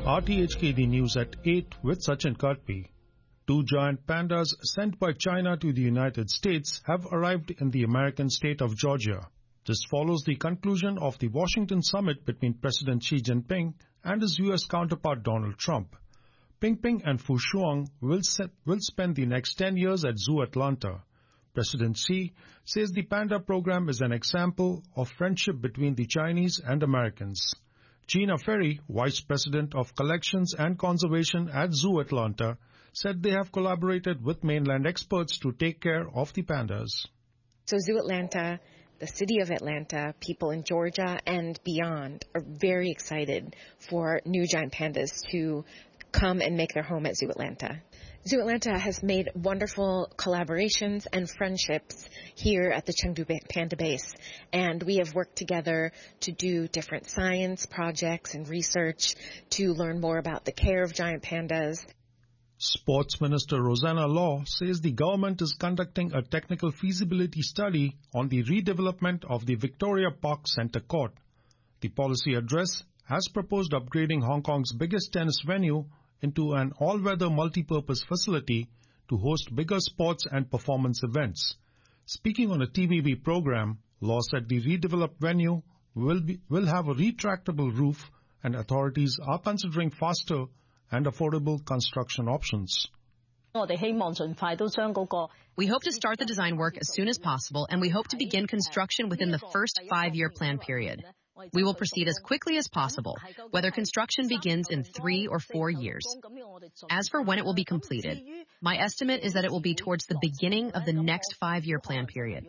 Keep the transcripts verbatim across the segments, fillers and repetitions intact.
R T H K, the news at eight with Sachin Karpi. Two giant pandas sent by China to the United States have arrived in the American state of Georgia. This follows the conclusion of the Washington summit between President Xi Jinping and his U S counterpart Donald Trump. Pingping and Fu Shuang will, set, will spend the next ten years at Zoo Atlanta. President Xi says the panda program is an example of friendship between the Chinese and Americans. Gina Ferry, Vice President of Collections and Conservation at Zoo Atlanta, said they have collaborated with mainland experts to take care of the pandas. So Zoo Atlanta, the city of Atlanta, people in Georgia and beyond are very excited for new giant pandas to come and make their home at Zoo Atlanta. Zoo Atlanta has made wonderful collaborations and friendships here at the Chengdu Panda Base, and we have worked together to do different science projects and research to learn more about the care of giant pandas. Sports Minister Rosanna Law says the government is conducting a technical feasibility study on the redevelopment of the Victoria Park Centre Court. The policy address has proposed upgrading Hong Kong's biggest tennis venue into an all-weather multi-purpose facility to host bigger sports and performance events. Speaking on a T V B program, Law said the redeveloped venue will, be, will have a retractable roof, and authorities are considering faster and affordable construction options. We hope to start the design work as soon as possible, and we hope to begin construction within the first five-year plan period. We will proceed as quickly as possible, whether construction begins in three or four years. As for when it will be completed, my estimate is that it will be towards the beginning of the next five-year plan period.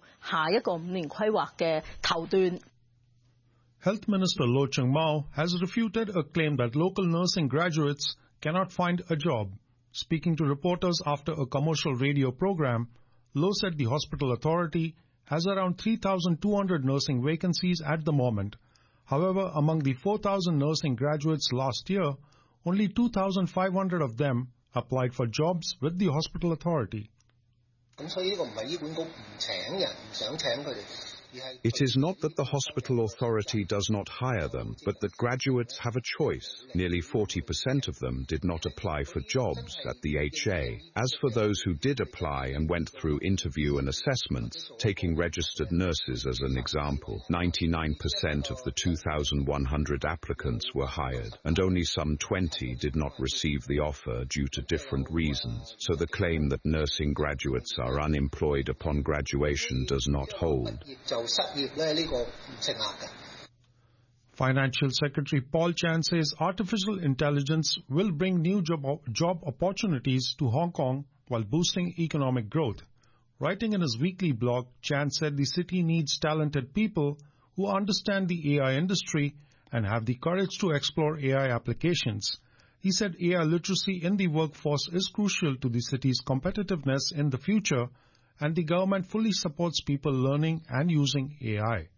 Health Minister Lo Chung-mau has refuted a claim that local nursing graduates cannot find a job. Speaking to reporters after a commercial radio program, Lo said the hospital authority has around three thousand two hundred nursing vacancies at the moment. However, among the four thousand nursing graduates last year, only two thousand five hundred of them applied for jobs with the hospital authority. It is not that the hospital authority does not hire them, but that graduates have a choice. Nearly forty percent of them did not apply for jobs at the H A. As for those who did apply and went through interview and assessments, taking registered nurses as an example, ninety-nine percent of the two thousand one hundred applicants were hired, and only some twenty did not receive the offer due to different reasons. So the claim that nursing graduates are unemployed upon graduation does not hold. Financial Secretary Paul Chan says artificial intelligence will bring new job, job opportunities to Hong Kong while boosting economic growth. Writing in his weekly blog, Chan said the city needs talented people who understand the A I industry and have the courage to explore A I applications. He said A I literacy in the workforce is crucial to the city's competitiveness in the future, and the government fully supports people learning and using A I.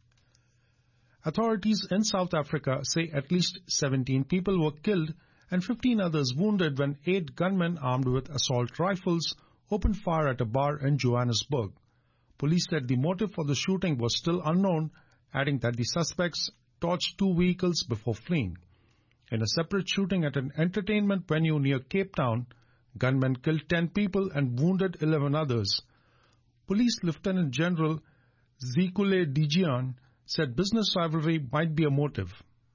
Authorities in South Africa say at least seventeen people were killed and fifteen others wounded when eight gunmen armed with assault rifles opened fire at a bar in Johannesburg. Police said the motive for the shooting was still unknown, adding that the suspects torched two vehicles before fleeing. In a separate shooting at an entertainment venue near Cape Town, gunmen killed ten people and wounded eleven others. Police Lieutenant General Zikule Dijian said business rivalry might be a motive.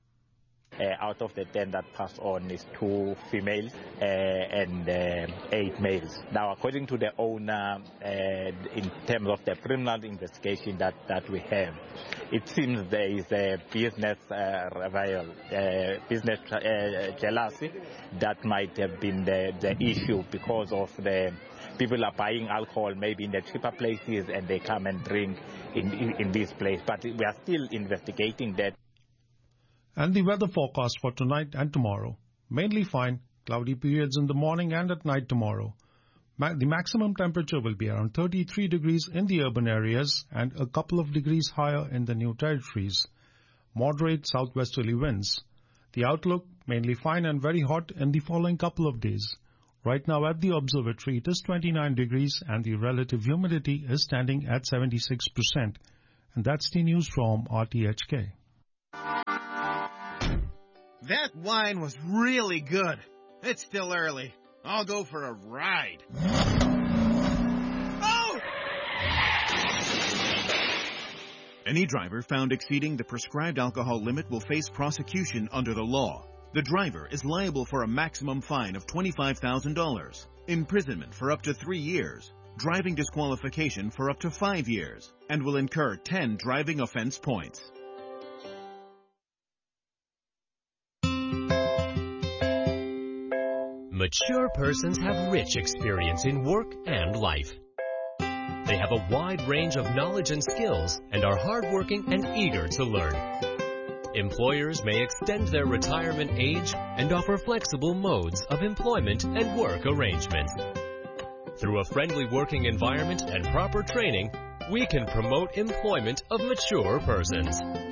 Uh, out of the ten that passed on is two females uh, and uh, eight males. Now, according to the owner, uh, in terms of the criminal investigation that, that we have, it seems there is a business uh, rival, uh, business uh, jealousy that might have been the, the issue because of the people are buying alcohol maybe in the cheaper places and they come and drink in, in, in this place. But we are still investigating that. And the weather forecast for tonight and tomorrow. Mainly fine, cloudy periods in the morning and at night tomorrow. Ma- the maximum temperature will be around thirty-three degrees in the urban areas and a couple of degrees higher in the New Territories. Moderate southwesterly winds. The outlook, mainly fine and very hot in the following couple of days. Right now at the observatory it is twenty-nine degrees and the relative humidity is standing at seventy-six percent. And that's the news from R T H K. That wine was really good. It's still early. I'll go for a ride. Oh! Any driver found exceeding the prescribed alcohol limit will face prosecution under the law. The driver is liable for a maximum fine of twenty-five thousand dollars, imprisonment for up to three years, driving disqualification for up to five years, and will incur ten driving offense points. Mature persons have rich experience in work and life. They have a wide range of knowledge and skills and are hardworking and eager to learn. Employers may extend their retirement age and offer flexible modes of employment and work arrangements. Through a friendly working environment and proper training, we can promote employment of mature persons.